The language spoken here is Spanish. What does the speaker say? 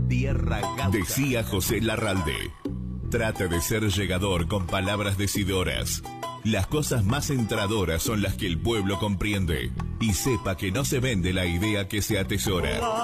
Tierra Gaucha. Decía José Larralde: trate de ser llegador con palabras decidoras. Las cosas más entradoras son las que el pueblo comprende. Y sepa que no se vende la idea que se atesora.